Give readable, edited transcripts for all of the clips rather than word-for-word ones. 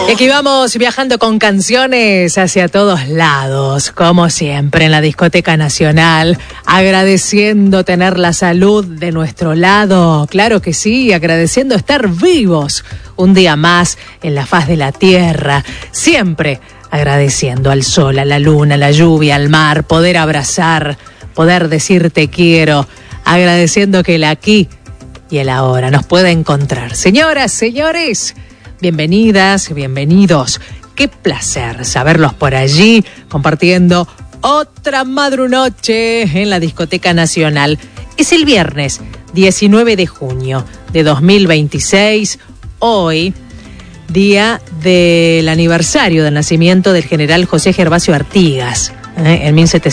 Y aquí vamos viajando con canciones hacia todos lados, como siempre en la Discoteca Nacional, agradeciendo tener la salud de nuestro lado, claro que sí, agradeciendo estar vivos un día más en la faz de la tierra, siempre agradeciendo al sol, a la luna, a la lluvia, al mar, poder abrazar, poder decir te quiero, agradeciendo que el aquí y el ahora nos pueda encontrar. Señoras, señores, bienvenidas, bienvenidos. Qué placer saberlos por allí, compartiendo otra madrunoche en la Discoteca Nacional. Es el viernes 19 de junio de 2026, hoy, día del aniversario del nacimiento del general José Gervasio Artigas. En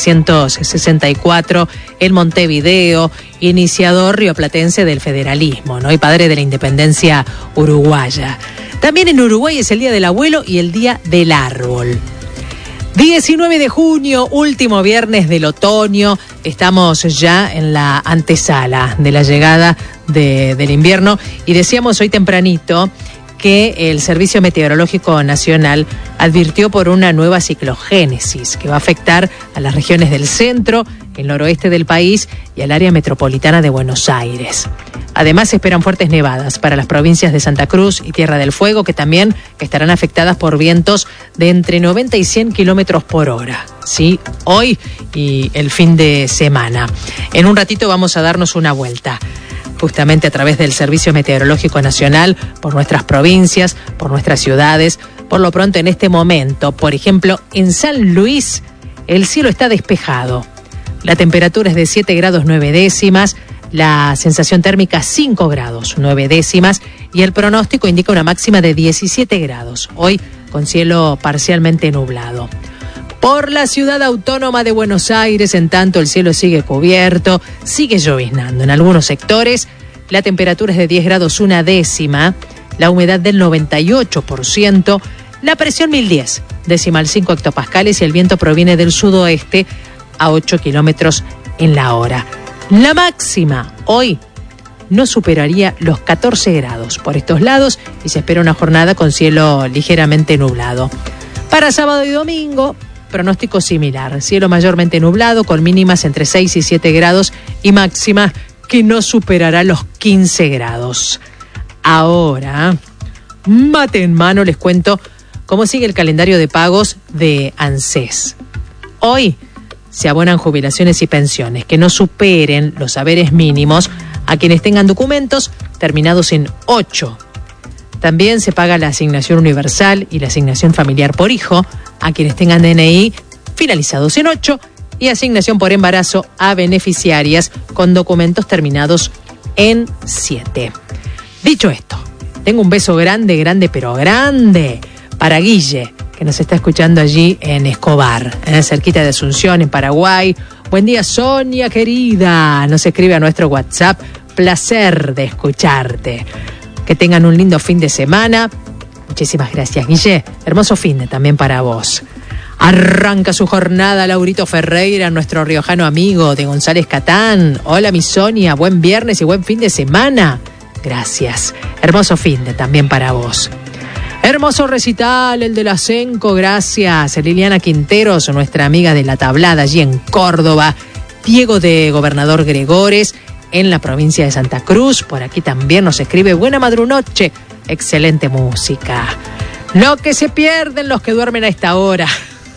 1764, en Montevideo, iniciador rioplatense del federalismo, ¿no? Y padre de la independencia uruguaya. También en Uruguay es el Día del Abuelo y el Día del Árbol. 19 de junio, último viernes del otoño, estamos ya en la antesala de la llegada del invierno y decíamos hoy tempranito que el Servicio Meteorológico Nacional advirtió por una nueva ciclogénesis que va a afectar a las regiones del centro, el noroeste del país y al área metropolitana de Buenos Aires. Además, se esperan fuertes nevadas para las provincias de Santa Cruz y Tierra del Fuego, que también estarán afectadas por vientos de entre 90 y 100 kilómetros por hora. Sí, hoy y el fin de semana. En un ratito vamos a darnos una vuelta, justamente a través del Servicio Meteorológico Nacional, por nuestras provincias, por nuestras ciudades. Por lo pronto, en este momento, por ejemplo, en San Luis, el cielo está despejado. La temperatura es de 7 grados 9 décimas, la sensación térmica 5 grados 9 décimas y el pronóstico indica una máxima de 17 grados, hoy con cielo parcialmente nublado. Por la ciudad autónoma de Buenos Aires, en tanto, el cielo sigue cubierto, sigue lloviznando en algunos sectores, la temperatura es de 10 grados 1 décima, la humedad del 98%, la presión 1010, decimal 5 hectopascales y el viento proviene del sudoeste a 8 kilómetros en la hora. La máxima hoy no superaría los 14 grados por estos lados y se espera una jornada con cielo ligeramente nublado. Para sábado y domingo, pronóstico similar, cielo mayormente nublado con mínimas entre 6 y 7 grados y máxima que no superará los 15 grados. Ahora, mate en mano, les cuento cómo sigue el calendario de pagos de ANSES. Hoy se abonan jubilaciones y pensiones que no superen los saberes mínimos a quienes tengan documentos terminados en 8. También se paga la asignación universal y la asignación familiar por hijo a quienes tengan DNI finalizados en 8 y asignación por embarazo a beneficiarias con documentos terminados en 7. Dicho esto, tengo un beso grande, grande, pero grande para Guille, que nos está escuchando allí en Escobar, cerquita de Asunción, en Paraguay. Buen día, Sonia, querida. Nos escribe a nuestro WhatsApp. Placer de escucharte. Que tengan un lindo fin de semana. Muchísimas gracias, Guille. Hermoso fin de también para vos. Arranca su jornada Laurito Ferreira, nuestro riojano amigo de González Catán. Hola, mi Sonia. Buen viernes y buen fin de semana. Gracias. Hermoso fin de también para vos. Hermoso recital, el de la Senco, gracias. Liliana Quinteros, nuestra amiga de La Tablada, allí en Córdoba. Diego de Gobernador Gregores, en la provincia de Santa Cruz. Por aquí también nos escribe, buena madrunoche, excelente música. Lo que se pierden los que duermen a esta hora.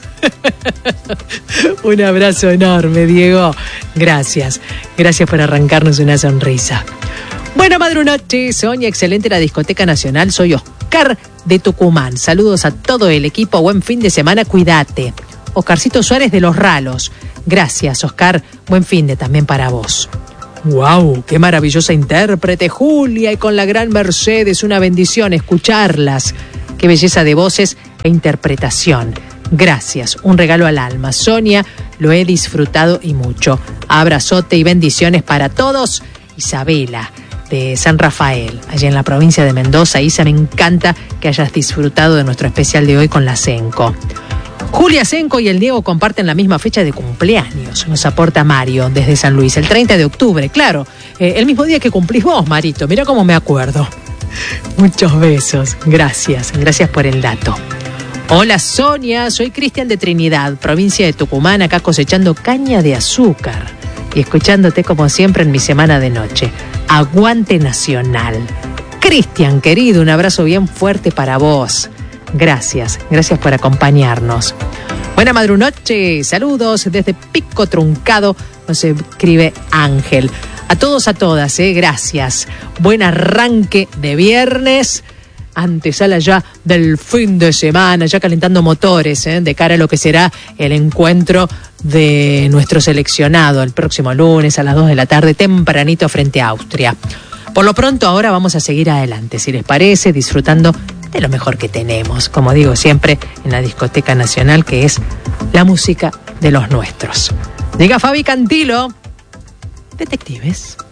Un abrazo enorme, Diego. Gracias. Gracias por arrancarnos una sonrisa. Buena madrunoche, Sonia, excelente la Discoteca Nacional. Soy Oscar de Tucumán. Saludos a todo el equipo. Buen fin de semana. Cuídate. Oscarcito Suárez de Los Ralos. Gracias, Oscar. Buen fin de también para vos. ¡Wow! ¡Qué maravillosa intérprete, Julia! Y con la gran Mercedes, una bendición escucharlas. ¡Qué belleza de voces e interpretación! Gracias. Un regalo al alma. Sonia, lo he disfrutado y mucho. Abrazote y bendiciones para todos. Isabela, de San Rafael, allá en la provincia de Mendoza. Isa, me encanta que hayas disfrutado de nuestro especial de hoy con la Senco. Julia Senco y el Diego comparten la misma fecha de cumpleaños, nos aporta Mario desde San Luis, el 30 de octubre, claro, el mismo día que cumplís vos, Marito, mirá cómo me acuerdo. Muchos besos. Gracias por el dato. Hola Sonia, soy Cristian de Trinidad, provincia de Tucumán, acá cosechando caña de azúcar y escuchándote como siempre en mi semana de noche. Aguante Nacional. Cristian, querido, un abrazo bien fuerte para vos. Gracias por acompañarnos. Buena madrunoche, saludos desde Pico Truncado, nos escribe Ángel. A todos, a todas, gracias. Buen arranque de viernes. Antesala ya del fin de semana, ya calentando motores, de cara a lo que será el encuentro de nuestro seleccionado el próximo lunes a las 2 de la tarde, tempranito frente a Austria. Por lo pronto, ahora vamos a seguir adelante, si les parece, disfrutando de lo mejor que tenemos, como digo siempre, en la Discoteca Nacional, que es la música de los nuestros. Llega Fabi Cantilo, Detectives.